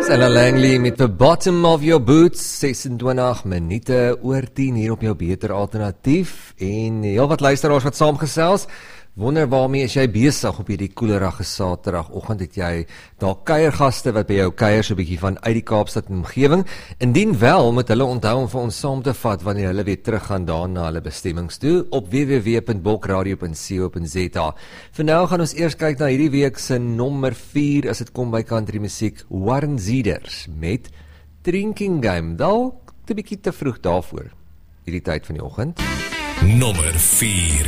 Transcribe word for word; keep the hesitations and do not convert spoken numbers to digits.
Ella Langley met The Bottom of Your Boots, sesentwintig minute oor tien hier op jou beter alternatief. En heel wat luisteraars wat saamgesels, wonder waarmee is jy besig op hierdie koelerige Saterdagoggend? Het jy dalk kuiergaste wat by jou kuier so 'n bietjie van uit die Kaapstad en omgewing? Indien wel, moet hulle onthou om vir ons saam te vat wanneer hulle weer teruggaan daar na hulle bestemmings toe op w w w punt bulkradio punt co punt z a. Vir nou gaan ons eers kyk na hierdie week se nommer vier as dit kom by country musiek, Warren Zeders met Drinking Game. Dalk 'n bietjie te vroeg daarvoor hierdie tyd van die oggend. Nommer vier.